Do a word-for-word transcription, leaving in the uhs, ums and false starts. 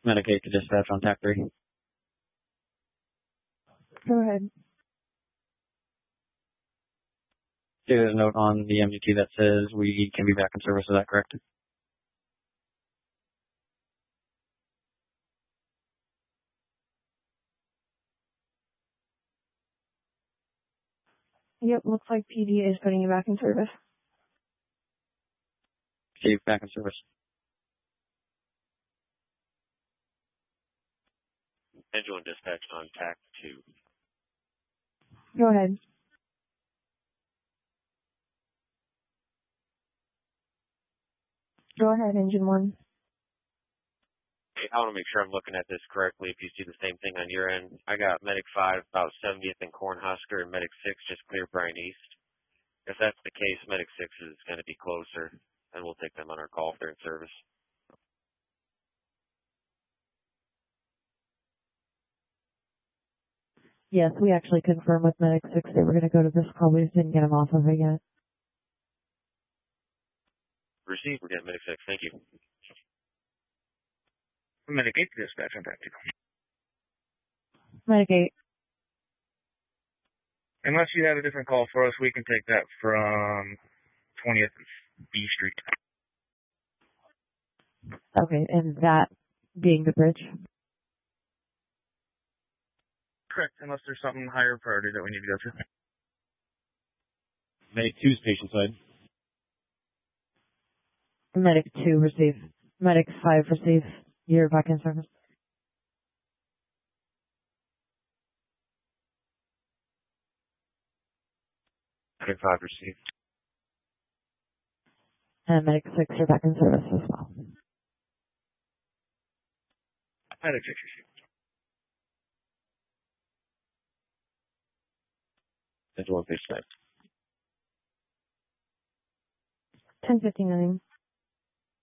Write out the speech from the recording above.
Medic eight to dispatch on TAC three. Go ahead. There's a note on the M D T that says we can be back in service. Is that correct? Yep, looks like P D is putting you back in service. Steve, back in service. Angel and dispatch on TAC two. Go ahead. Go ahead, engine one. Hey, I want to make sure I'm looking at this correctly. If you see the same thing on your end, I got Medic five about seventieth and Cornhusker, and Medic six just clear Bryan East. If that's the case, Medic six is going to be closer, and we'll take them on our call if they're in service. Yes, we actually confirmed with Medic six they were going to go to this call. We just didn't get them off of it yet. Receive, we're getting Medic six. Thank you. Medic eight to dispatch on TAC two. Medic eight. Unless you have a different call for us, we can take that from twentieth B Street. Okay, and that being the bridge? Correct, unless there's something higher priority that we need to go to. Medic two's patient side. Medic two receive. Medic five receive. You're back in service. Medic five received. And Medic six are back in service as well. Medic six received. Angel one patient side. ten fifty-nine.